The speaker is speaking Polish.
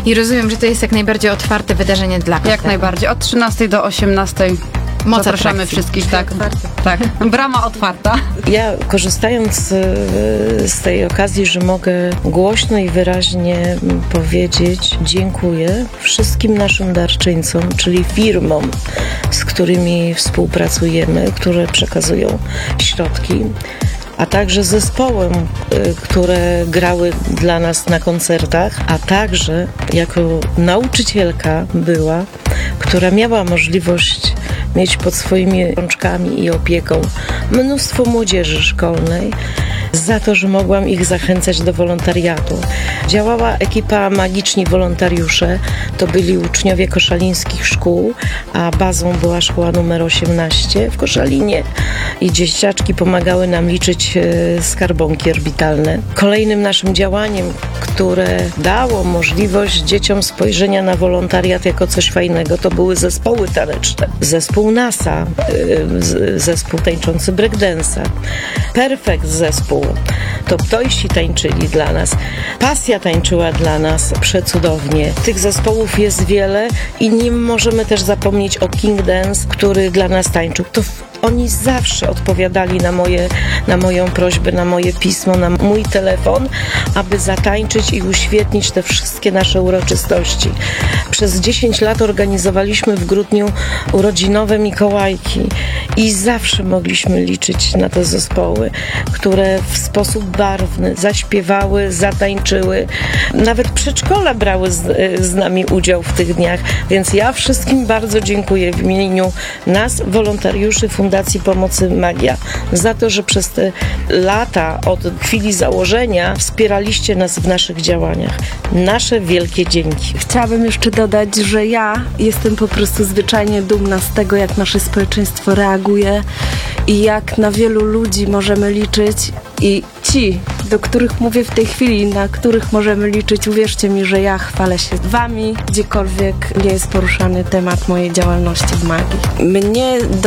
I rozumiem, że to jest jak najbardziej otwarte wydarzenie dla każdego. Jak najbardziej. Od 13 do 18 Moc zapraszamy atrakcji. wszystkich. Tak. Brama otwarta. Ja, korzystając z tej okazji, że mogę głośno i wyraźnie powiedzieć, dziękuję wszystkim naszym darczyńcom, czyli firmom, z którymi współpracujemy, które przekazują środki, a także zespołem, które grały dla nas na koncertach, a także jako nauczycielka która miała możliwość mieć pod swoimi rączkami i opieką mnóstwo młodzieży szkolnej, za to, że mogłam ich zachęcać do wolontariatu. Działała ekipa Magiczni Wolontariusze, to byli uczniowie koszalińskich szkół, a bazą była szkoła numer 18 w Koszalinie i dzieciaczki pomagały nam liczyć skarbonki orbitalne. Kolejnym naszym działaniem, które dało możliwość dzieciom spojrzenia na wolontariat jako coś fajnego, to były zespoły taneczne. Zespół NASA, zespół tańczący breakdance'a, Perfekt zespół, Toptoysi tańczyli dla nas, Pasja tańczyła dla nas przecudownie. Tych zespołów jest wiele i nie możemy też zapomnieć o King Dance, który dla nas tańczył. Oni zawsze odpowiadali na moją prośbę, na moje pismo, na mój telefon, aby zatańczyć i uświetnić te wszystkie nasze uroczystości. Przez 10 lat organizowaliśmy w grudniu urodzinowe Mikołajki i zawsze mogliśmy liczyć na te zespoły, które w sposób barwny zaśpiewały, zatańczyły. Nawet przedszkola brały z nami udział w tych dniach, więc ja wszystkim bardzo dziękuję w imieniu nas, wolontariuszy Fundacji Pomocy Magia, za to, że przez te lata od chwili założenia wspieraliście nas w naszych działaniach. Nasze wielkie dzięki. Chciałabym jeszcze dodać, że ja jestem po prostu zwyczajnie dumna z tego, jak nasze społeczeństwo reaguje i jak na wielu ludzi możemy liczyć i ci, do których mówię w tej chwili, na których możemy liczyć, uwierzcie mi, że ja chwalę się wami, gdziekolwiek nie jest poruszany temat mojej działalności w magii. Mnie